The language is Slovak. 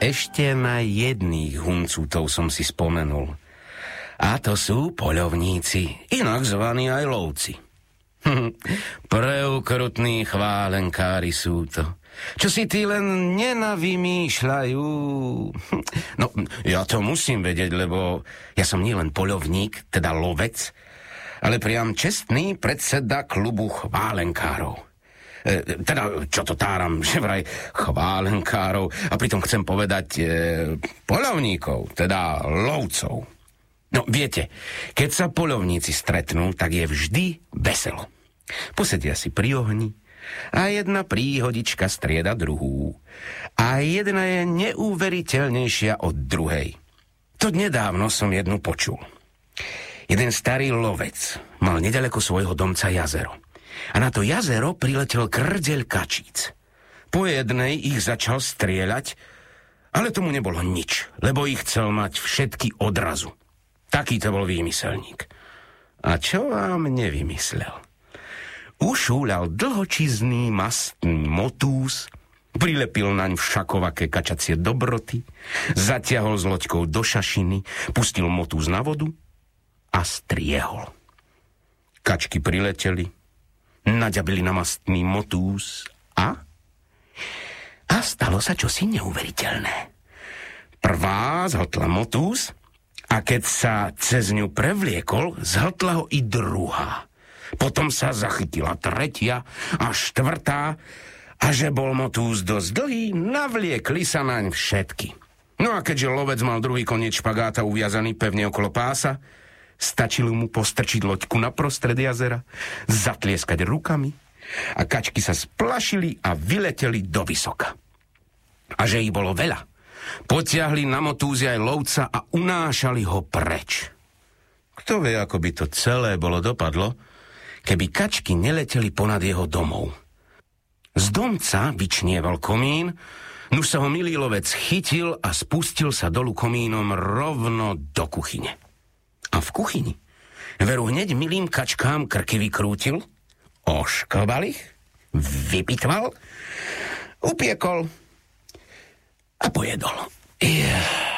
ešte na jedných huncútov som si spomenul. A to sú poľovníci, inak zvaní aj lovci. Preukrutní chválenkári sú to. Čo si tí len nenavymýšľajú. No, ja to musím vedieť, lebo ja som nielen poľovník, teda lovec, ale priam čestný predseda klubu chválenkárov. Teda, čo to táram, že vraj chválenkárov, a pritom chcem povedať poľovníkov, teda lovcov. No, viete, keď sa poľovníci stretnú, tak je vždy veselo. Posedia si pri ohni a jedna príhodička strieda druhú. A jedna je neuveriteľnejšia od druhej. To nedávno som jednu počul. Jeden starý lovec mal nedaleko svojho domca jazero. A na to jazero priletel krdeľ kačíc. Po jednej ich začal strieľať, ale tomu nebolo nič, lebo ich chcel mať všetky odrazu. Taký to bol výmyselník. A čo vám nevymyslel? Ušúľal dlhočizný mastný motús, prilepil naň všakovaké kačacie dobroty, zatiahol s loďkou do šašiny, pustil motús na vodu a striehol. Kačky prileteli, naďabili na mastný motús a stalo sa čosi neuveriteľné. Prvá zhltla motús a keď sa cez ňu prevliekol, zhltla ho i druhá. Potom sa zachytila tretia a štvrtá a že bol motús dosť dlhý, navliekli sa naň všetky. No a keďže lovec mal druhý koniec špagáta uviazaný pevne okolo pása, stačilo mu postrčiť loďku na prostred jazera, zatlieskať rukami a kačky sa splašili a vyleteli do vysoka. A že ich bolo veľa, potiahli na motúzi aj lovca a unášali ho preč. Kto vie, ako by to celé bolo dopadlo, keby kačky neleteli ponad jeho domov. Z domca vyčnieval komín, nuž sa ho milý lovec chytil a spustil sa dolu komínom rovno do kuchyne. A v kuchyni veru hneď milým kačkám krky vykrútil, ošklbal ich, vypitval, upiekol a pojedol.